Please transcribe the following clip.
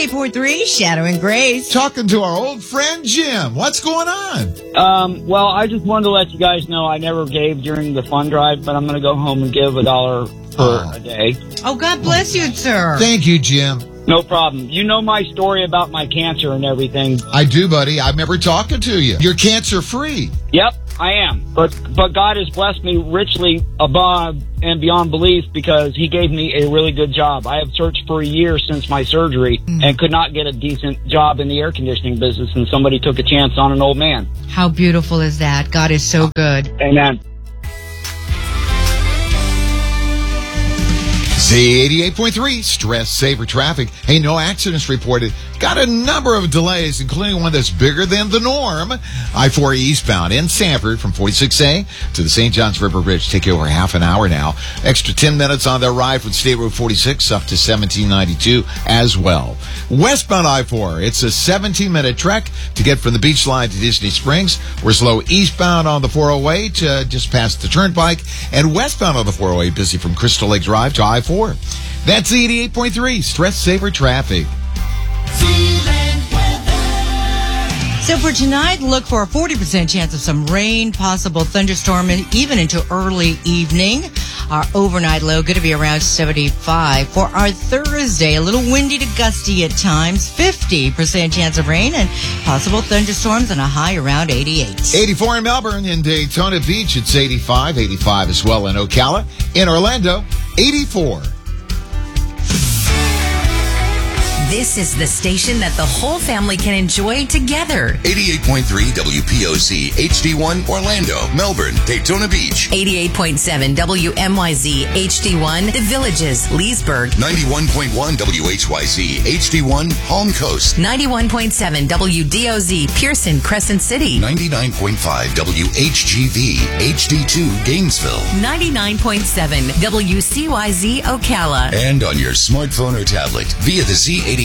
88.3, Shadow and Grace. Talking to our old friend Jim. What's going on? Well, I just wanted to let you guys know I never gave during the fund drive, but I'm going to go home and give $1 per a day. Oh, God bless you, sir. Thank you, Jim. No problem. You know my story about my cancer and everything. I do, buddy. I remember talking to you. You're cancer-free. Yep, I am. But God has blessed me richly above and beyond belief because he gave me a really good job. I have searched for a year since my surgery and could not get a decent job in the air conditioning business, and somebody took a chance on an old man. How beautiful is that? God is so good. Amen. Z88.3, Stress Saver Traffic. Hey, no accidents reported. Got a number of delays, including one that's bigger than the norm. I-4 eastbound in Sanford from 46A to the St. Johns River Bridge. Take you over half an hour now. Extra 10 minutes on their ride from State Road 46 up to 1792 as well. Westbound I-4, it's a 17-minute trek to get from the beach line to Disney Springs. We're slow eastbound on the 408 just past the Turnpike, and westbound on the 408 busy from Crystal Lake Drive to I-4. That's 88.3 Stress Saver Traffic. So for tonight, look for a 40% chance of some rain, possible thunderstorm, and even into early evening. Our overnight low going to be around 75. For our Thursday, a little windy to gusty at times, 50% chance of rain and possible thunderstorms, and a high around 88. 84 in Melbourne. In Daytona Beach, it's 85. 85 as well in Ocala. In Orlando, 84. This is the station that the whole family can enjoy together. 88.3 WPOC HD1 Orlando, Melbourne, Daytona Beach. 88.7 WMYZ HD1 The Villages, Leesburg. 91.1 WHYZ HD1 Palm Coast. 91.7 WDOZ Pearson, Crescent City. 99.5 WHGV HD2 Gainesville. 99.7 WCYZ Ocala. And on your smartphone or tablet via the Z88